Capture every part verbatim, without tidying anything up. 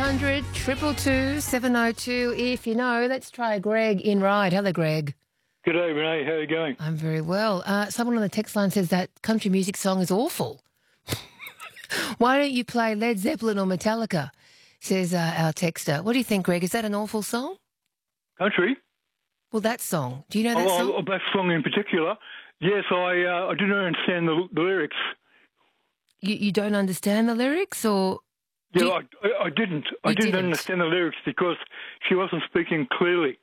hundred, two two two, seven oh two. If you know, let's try Greg in Ryde. Hello, Greg. G'day, Renee. How are you going? I'm very well. Uh, someone on the text line says that country music song is awful. Why don't you play Led Zeppelin or Metallica, says uh, our texter. What do you think, Greg? Is that an awful song? Country? Well, that song. Do you know that oh, song? Oh, that song in particular. Yes, I uh, I didn't understand the, the lyrics. You, you don't understand the lyrics, or...? Yeah, you... I, I, I didn't. I You didn't, didn't understand the lyrics because she wasn't speaking clearly.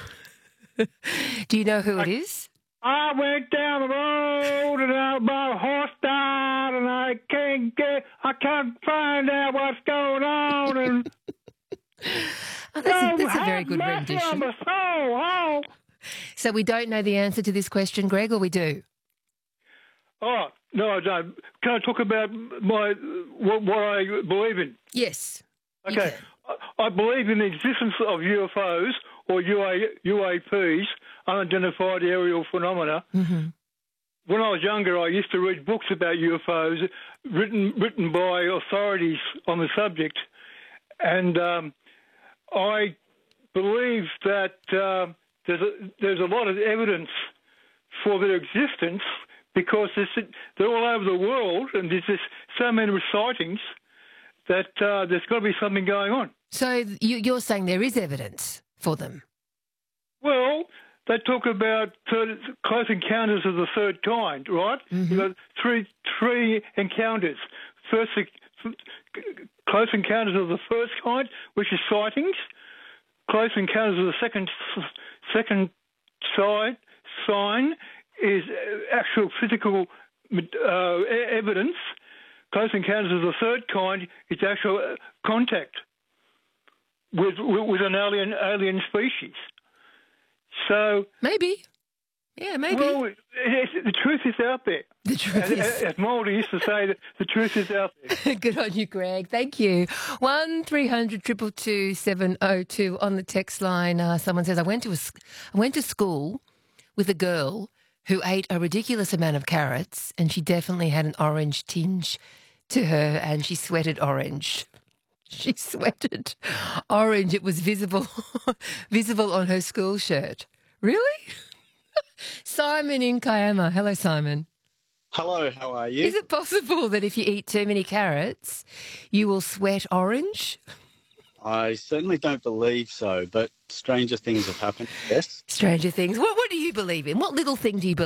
Do you know who I, it is? I went down the road and I, my horse died and I can't get, I can't find out what's going on. And oh, that's, a, that's a very good rendition. Soul, oh. So we don't know the answer to this question, Greg, or we do? Oh, no, I don't. Can I talk about my what, what I believe in? Yes. Okay. I, I believe in the existence of U F Os or U A, U A Ps, unidentified aerial phenomena. Mm-hmm. When I was younger, I used to read books about U F Os written written by authorities on the subject, and um, I believe that uh, there's a, there's a lot of evidence for their existence because they're all over the world, and there's just so many sightings that uh, there's got to be something going on. So you, you're saying there is evidence for them? Well, they talk about third, close encounters of the third kind, right? Mm-hmm. You've got three three encounters. First, close encounters of the first kind, which is sightings. Close encounters of the second second side sign is actual physical uh, evidence. Close encounters of the third kind is actual contact with with an alien alien species. So maybe, yeah, maybe. Well, it, it, the truth is out there. The truth as, is. As Moldy used to say, that the truth is out there. Good on you, Greg. Thank you. One three hundred two two two seven oh two on the text line. Uh, someone says I went to a, I went to school with a girl who ate a ridiculous amount of carrots, and she definitely had an orange tinge to her, and she sweated orange. She sweated orange. It was visible, visible on her school shirt. Really? Simon in Kiama. Hello, Simon. Hello, how are you? Is it possible that if you eat too many carrots, you will sweat orange? I certainly don't believe so, but stranger things have happened, yes. Stranger things. What, what do you believe in? What little thing do you believe